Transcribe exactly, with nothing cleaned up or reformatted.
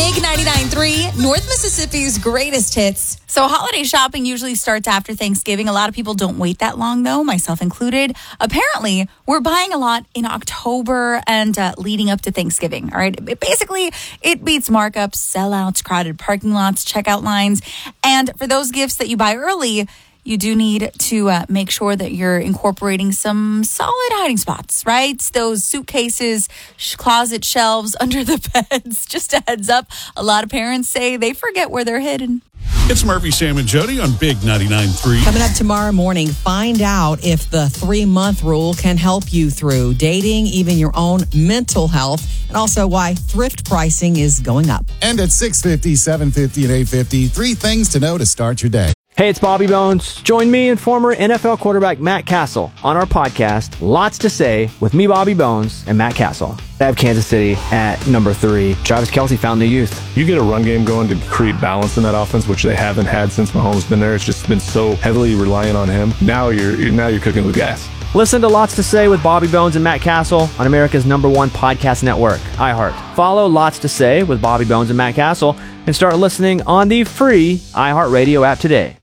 Big ninety-nine point three, North Mississippi's greatest hits. So holiday shopping usually starts after Thanksgiving. A lot of people don't wait that long, though, myself included. Apparently, we're buying a lot in October and uh, leading up to Thanksgiving. All right. It, basically, it beats markups, sellouts, crowded parking lots, checkout lines. And for those gifts that you buy early, you do need to uh, make sure that you're incorporating some solid hiding spots, right? Those suitcases, sh- closet shelves under the beds. Just a heads up, a lot of parents say they forget where they're hidden. It's Murphy, Sam, and Jody on Big ninety-nine point three. Coming up tomorrow morning, find out if the three-month rule can help you through dating, even your own mental health, and also why thrift pricing is going up. And at six fifty, seven fifty, and eight fifty, three things to know to start your day. Hey, it's Bobby Bones. Join me and former N F L quarterback Matt Castle on our podcast, Lots to Say, with me, Bobby Bones, and Matt Castle. I have Kansas City at number three. Travis Kelce found the youth. You get a run game going to create balance in that offense, which they haven't had since Mahomes been there. It's just been so heavily reliant on him. Now you're, you're now you're cooking with gas. Listen to Lots to Say with Bobby Bones and Matt Castle on America's number one podcast network, iHeart. Follow Lots to Say with Bobby Bones and Matt Castle and start listening on the free iHeartRadio app today.